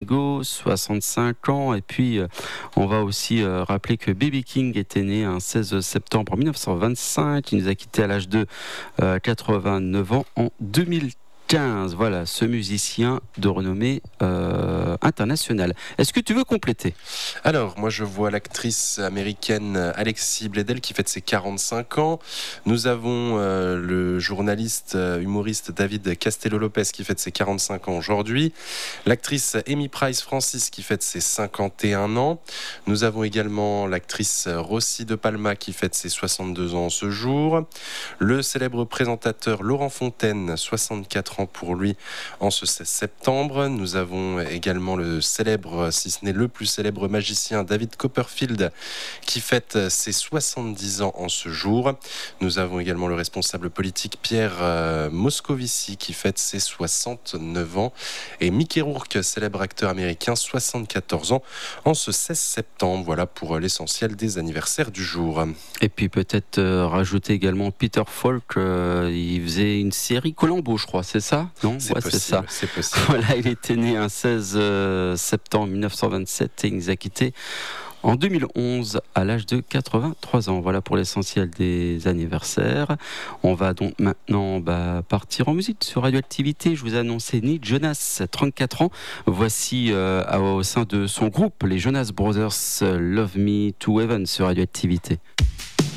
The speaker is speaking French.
Go, 65 ans. Et puis, on va aussi rappeler que B.B. King était né un 16 septembre 1925. Il nous a quittés à l'âge de 89 ans en 2015. Voilà, ce musicien de renommée internationale. Est-ce que tu veux compléter ? Alors, moi je vois l'actrice américaine Alexis Bledel qui fête ses 45 ans. Nous avons le journaliste humoriste David Castello-Lopez qui fête ses 45 ans aujourd'hui. L'actrice Amy Price Francis qui fête ses 51 ans. Nous avons également l'actrice Rossi de Palma qui fête ses 62 ans ce jour. Le célèbre présentateur Laurent Fontaine, 64 ans pour lui en ce 16 septembre. Nous avons également le célèbre, si ce n'est le plus célèbre magicien David Copperfield qui fête ses 70 ans en ce jour. Nous avons également le responsable politique Pierre Moscovici qui fête ses 69 ans et Mickey Rourke, célèbre acteur américain, 74 ans en ce 16 septembre. Voilà pour l'essentiel des anniversaires du jour. Et puis peut-être rajouter également Peter Falk, il faisait une série Columbo, je crois, c'est ça ? Non ? C'est possible, c'est ça. C'est possible. Voilà, il était né un 16 septembre 1927 et il nous a quittés en 2011 à l'âge de 83 ans. Voilà pour l'essentiel des anniversaires. On va donc maintenant partir en musique sur Radioactivité. Je vous ai annoncé Nick Jonas, 34 ans. Voici au sein de son groupe, les Jonas Brothers, Love Me to Heaven sur Radioactivité.